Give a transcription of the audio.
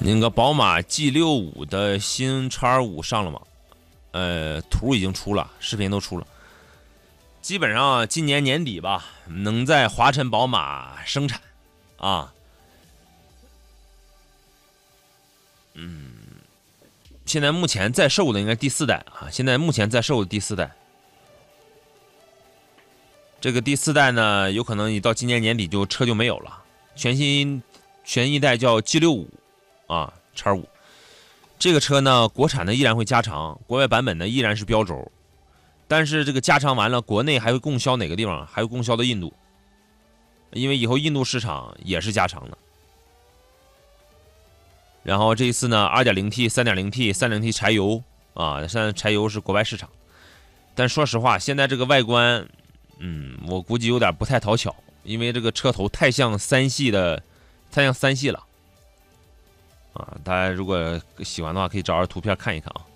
那个宝马 G65 的新 X5 上了吗？图已经出了，视频都出了。基本上今年年底吧，能在华晨宝马生产啊。现在目前在售的应该第4代啊，现在目前在售的第4代。这个第4代呢，有可能你到今年年底车就没有了。全一代叫 G65 啊 X5。这个车呢，国产的依然会加长，国外版本呢依然是标轴。但是这个加长完了，国内还会供销哪个地方？还会供销到印度，因为以后印度市场也是加长的。然后这一次呢 2.0T、3.0T、3.0T 柴油啊，现在柴油是国外市场。但说实话，现在这个外观，我估计有点不太讨巧，因为这个车头太像3系了啊。大家如果喜欢的话，可以找着图片看一看啊。